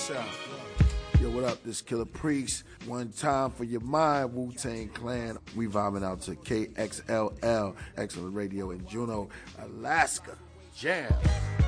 South. Yo, what up? This Killer Priest. One time for your mind, Wu-Tang Clan. We vibing out to KXLL, Excellent Radio in Juneau, Alaska. Jam.